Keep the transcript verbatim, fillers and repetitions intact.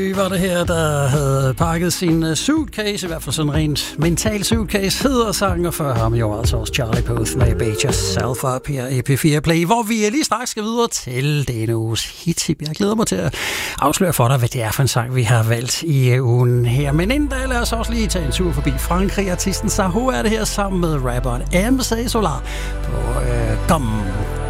Var det her, der havde pakket sin suitcase, i hvert fald sådan rent mental suitcase, hedder sangen, og før ham jo altså også Charlie Puth med Bait Yourself Up her i P fire Play, hvor vi lige straks skal videre til denne uges hit. Jeg glæder mig til at afsløre for dig, hvad det er for en sang, vi har valgt i ugen her. Men inden da, lad os også lige tage en tur forbi Frankrig. Artisten Saho er det her sammen med rapperen M C Solar på øh, Dom.